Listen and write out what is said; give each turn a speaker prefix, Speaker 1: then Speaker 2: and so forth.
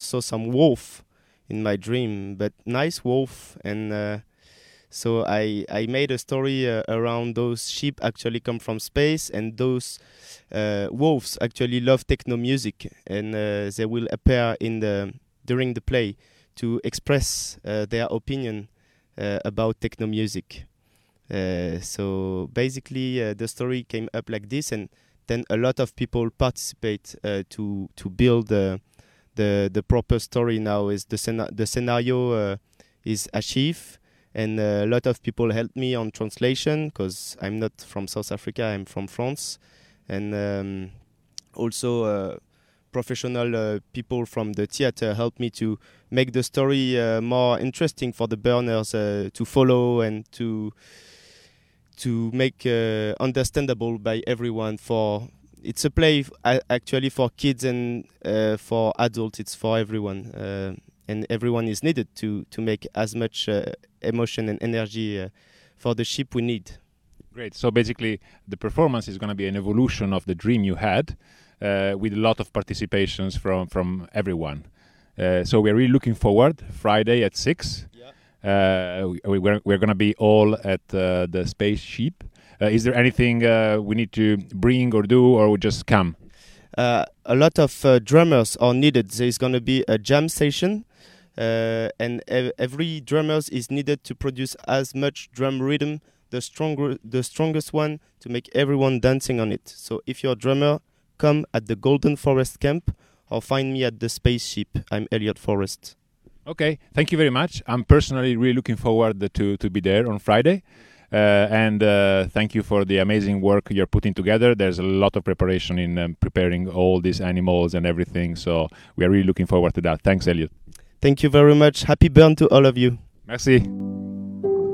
Speaker 1: saw some wolf in my dream, but nice wolf. And so I made a story around those sheep actually come from space, and those wolves actually love techno music, and they will appear during the play to express their opinion about techno music. So basically, the story came up like this, and then a lot of people participate to build the proper story. Now is the scenario is achieved, and a lot of people helped me on translation because I'm not from South Africa, I'm from France, and also professional people from the theater helped me to make the story more interesting for the burners to follow and to make understandable by everyone. It's a play actually for kids and for adults. It's for everyone, and everyone is needed to make as much emotion and energy for the ship we need.
Speaker 2: Great. So basically, the performance is going to be an evolution of the dream you had, with a lot of participations from everyone. So we're really looking forward. Friday at 6. We're going to be all at the spaceship. Is there anything we need to bring or do, or we just come?
Speaker 1: A lot of drummers are needed. There is going to be a jam session, and every drummer is needed to produce as much drum rhythm, the strongest one, to make everyone dancing on it. So if you're a drummer, come at the Golden Forest Camp or find me at the spaceship. I'm Elliot Forrest.
Speaker 2: Okay, thank you very much. I'm personally really looking forward to be there on Friday. And thank you for the amazing work you're putting together. There's a lot of preparation in preparing all these animals and everything. So we are really looking forward to that. Thanks, Elliot.
Speaker 1: Thank you very much. Happy burn to all of you.
Speaker 2: Merci.